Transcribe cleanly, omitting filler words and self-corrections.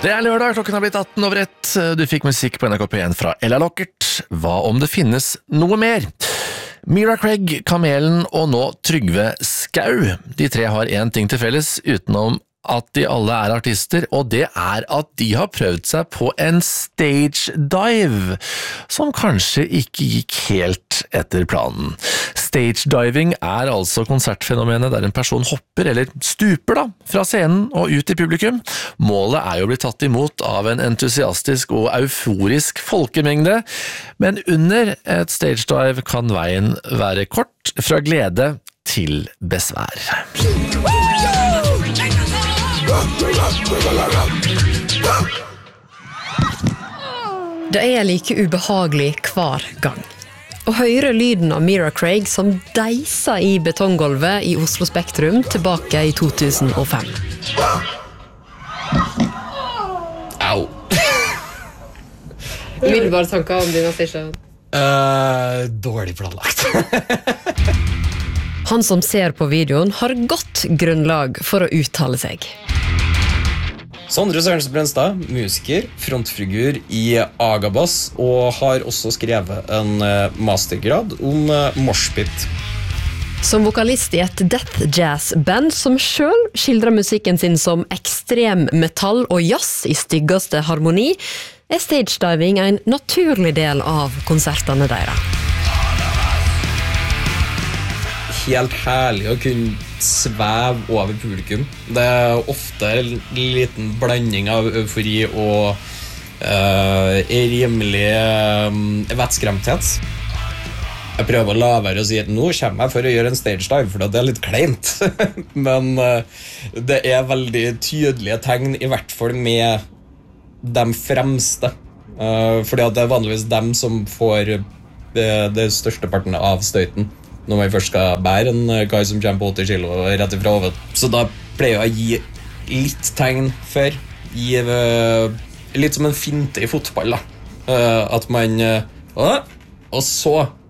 Det lørdag, klokken har blitt 18:01. Du fikk musikk på NRK P1 fra Ella Lockert. Hva om det finnes noe mer? Mira Craig, Kamelen og nå Trygve Skau. De tre har en ting til felles, utenom at de alle er artister, og det er at de har prøvd seg på en stage dive, som kanskje ikke gikk helt etter planen. Stage diving er altså konsertfenomenet der en person hopper, eller stuper da, fra scenen og ut i publikum. Målet er jo å bli tatt imot av en entusiastisk og euforisk folkemengde, men under et stage dive kan veien være kort fra glede til besvær. Det er like ubehagelig hver gang. Å høre lyden av Mira Craig som deiser i betonggolvet i Oslo Spektrum tilbake i 2005. Au. Umiddelbare tanker om dine stasjon? Dårlig planlagt. Han som ser på videoen har godt grunnlag for å uttale seg. Sondre Sørensen Brønstad, musiker, frontfigur i Agabass, og har også skrevet en mastergrad om moshpit. Som vokalist i et death jazz band som selv skildrer musikken sin som ekstrem metall og jazz i styggeste harmoni, er stagediving en naturlig del av konsertene deres. Helt herlig å kunne sveve over publikum. Det er ofte en liten blanding av eufori og rimelig vettskremthet. Jeg prøver å la være å si at nå kommer jeg for å gjøre en stage dive, for det er litt kleint. Men det er veldig tydelige tegn, i hvert fall med de fremste. Fordi at det er vanligvis dem som får det største parten av støyten når man først skal bære en kar som kommer på 80 kilo rett ifra hodet. Så da pleier jeg å gi litt tegn før. Gi litt som en finte i fotball da. At man og så